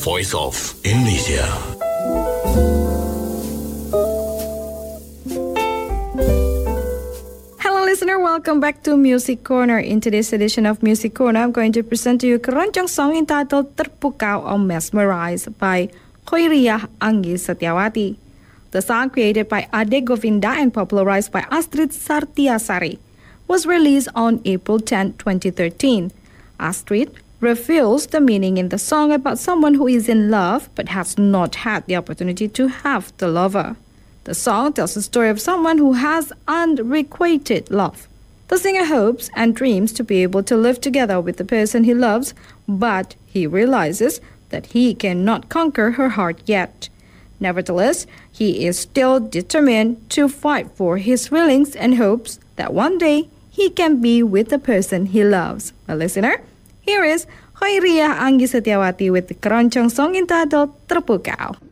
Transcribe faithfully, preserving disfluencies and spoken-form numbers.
voice of Indonesia. Hello listener, welcome back to Music Corner. In today's edition of Music Corner, I'm going to present to you a keroncong song entitled Terpukau or Mesmerized by Khoiriyah Anggi Setiawati. The song, created by Ade Govinda and popularized by Astrid Sartiasari, was released on April tenth, twenty thirteen. Astrid reveals the meaning in the song about someone who is in love but has not had the opportunity to have the lover. The song tells the story of someone who has unrequited love. The singer hopes and dreams to be able to live together with the person he loves, but he realizes that he cannot conquer her heart yet. Nevertheless, he is still determined to fight for his feelings and hopes that one day he can be with the person he loves. A listener, here is Khoiriyah Anggi Setiawati with the keroncong song entitled Terpukau.